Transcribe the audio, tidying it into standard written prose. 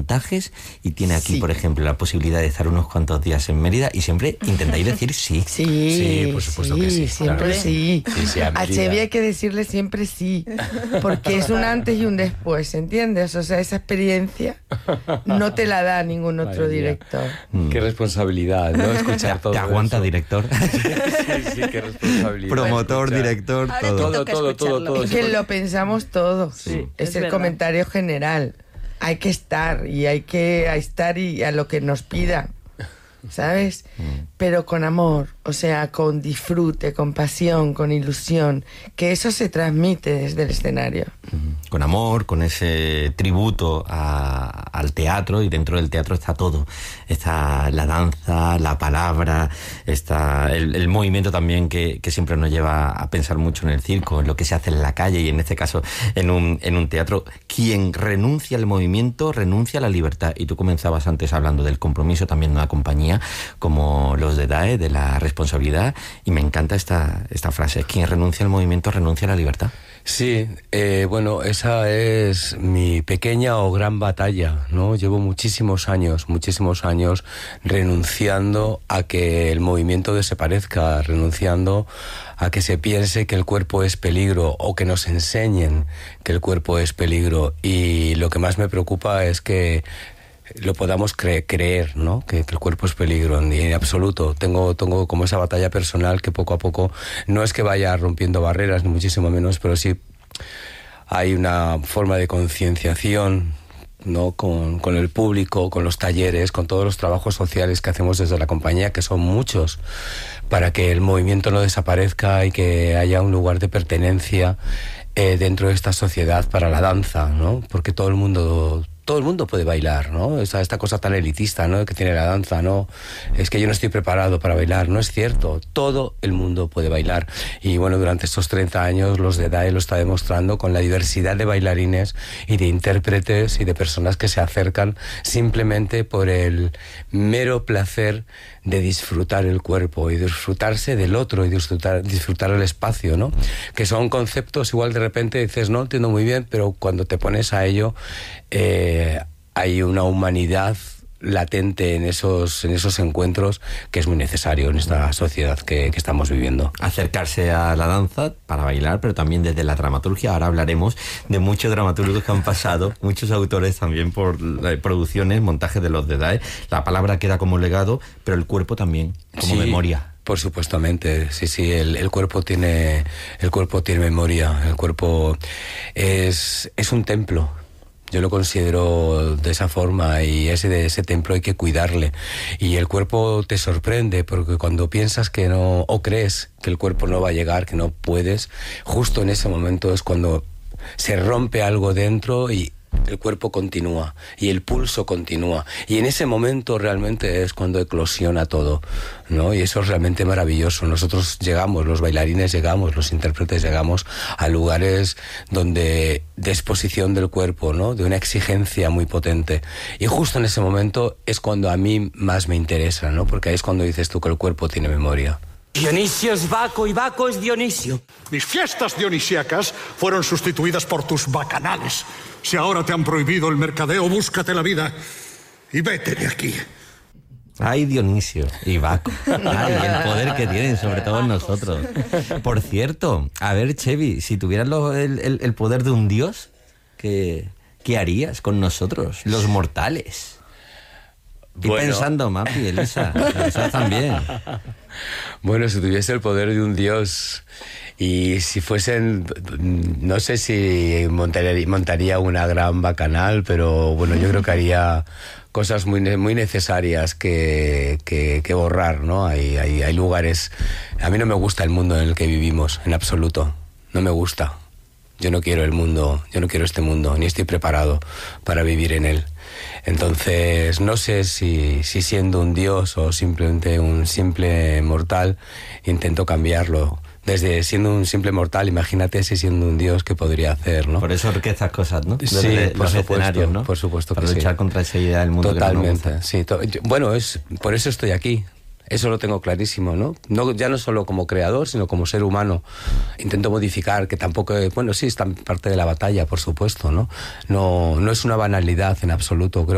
montajes y tiene aquí, por ejemplo, la posibilidad de estar unos cuantos días en Mérida y siempre intentáis decir sí. Sí, por supuesto que sí. Siempre Claro. sí. Sí, A Chevy hay que decirle siempre sí, porque es un antes y un después, ¿entiendes? O sea, esa experiencia no te la da ningún otro Madre mía. director. Qué responsabilidad, ¿no? Escuchar todo Te aguanta, eso. director. Sí, qué responsabilidad. Promotor, Escuchar. director, Ahora todo. te toca Todo. escucharlo. Es que lo pensamos todo. Sí, es es el verdad. comentario general. Hay que estar y hay que estar y a lo que nos pida, ¿sabes? Pero con amor, o sea, con disfrute, con pasión, con ilusión, que eso se transmite desde el escenario. Con amor, con ese tributo al teatro, y dentro del teatro está todo. Está la danza, la palabra, está el movimiento también que siempre nos lleva a pensar mucho en el circo, en lo que se hace en la calle y en este caso en un teatro. Quien renuncia al movimiento renuncia a la libertad. Y tú comenzabas antes hablando del compromiso también de una compañía como los de DAE, de la responsabilidad, y me encanta esta frase: quien renuncia al movimiento renuncia a la libertad. Sí, bueno, esa es mi pequeña o gran batalla, ¿no? Llevo muchísimos años renunciando a que el movimiento desaparezca, renunciando a que se piense que el cuerpo es peligro o que nos enseñen que el cuerpo es peligro. Y lo que más me preocupa es que lo podamos creer, ¿no? Que el cuerpo es peligro. Y en absoluto. Tengo como esa batalla personal que poco a poco, no es que vaya rompiendo barreras, ni muchísimo menos, pero sí hay una forma de concienciación, ¿no? Con el público, con los talleres, con todos los trabajos sociales que hacemos desde la compañía, que son muchos, para que el movimiento no desaparezca y que haya un lugar de pertenencia dentro de esta sociedad para la danza, ¿no? Porque todo el mundo puede bailar, ¿no? Esta cosa tan elitista, ¿no? Que tiene la danza, ¿no? Es que yo no estoy preparado para bailar. No es cierto. Todo el mundo puede bailar. Y bueno, durante estos 30 años los de DAE lo está demostrando con la diversidad de bailarines y de intérpretes y de personas que se acercan simplemente por el mero placer de disfrutar el cuerpo y disfrutarse del otro y disfrutar el espacio, ¿no? Que son conceptos, igual de repente dices, no entiendo muy bien, pero cuando te pones a ello, hay una humanidad latente en esos encuentros que es muy necesario en esta sociedad que estamos viviendo. Acercarse a la danza para bailar, pero también desde la dramaturgia. Ahora hablaremos de muchos dramaturgos que han pasado, muchos autores también por producciones, montajes de los de DAE. La palabra queda como legado, pero el cuerpo también, como memoria. Por supuestamente, sí, el cuerpo tiene memoria. El cuerpo es un templo. Yo lo considero de esa forma, y ese templo hay que cuidarle. Y el cuerpo te sorprende, porque cuando piensas que no, o crees que el cuerpo no va a llegar, que no puedes, justo en ese momento es cuando se rompe algo dentro y el cuerpo continúa y el pulso continúa, y en ese momento realmente es cuando eclosiona todo, ¿no? Y eso es realmente maravilloso. Nosotros llegamos, los bailarines llegamos, los intérpretes llegamos a lugares donde de exposición del cuerpo, ¿no? De una exigencia muy potente, y justo en ese momento es cuando a mí más me interesa, ¿no? Porque ahí es cuando dices tú que el cuerpo tiene memoria. Dionisio es Baco y Baco es Dionisio. Mis fiestas dionisíacas fueron sustituidas por tus bacanales. Si ahora te han prohibido el mercadeo, búscate la vida y vete de aquí. Ay, Dionisio y Baco. Ay, el poder que tienen sobre todos nosotros. Por cierto, a ver, Chevy, si tuvieras el poder de un dios, ¿qué harías con nosotros, los mortales? Estoy pensando, Mapi, Elisa también. Bueno, si tuviese el poder de un dios, y si fuesen, no sé si montaría una gran bacanal, pero bueno, yo creo que haría cosas muy necesarias que borrar, ¿no? Hay lugares. A mí no me gusta el mundo en el que vivimos, en absoluto. No me gusta. Yo no quiero este mundo, ni estoy preparado para vivir en él. Entonces, no sé si siendo un dios o simplemente un simple mortal, intento cambiarlo. Desde siendo un simple mortal, imagínate si siendo un dios, ¿qué podría hacer, no? Por eso orquestas cosas, ¿no? Sí, por supuesto, ¿no? Por supuesto que para luchar contra esa idea del mundo. Totalmente, que no nos gusta. sí. Bueno, por eso estoy aquí. Eso lo tengo clarísimo, ¿no? Ya no solo como creador, sino como ser humano. Intento modificar, que tampoco... Bueno, sí, está parte de la batalla, por supuesto, ¿no? No es una banalidad en absoluto. Creo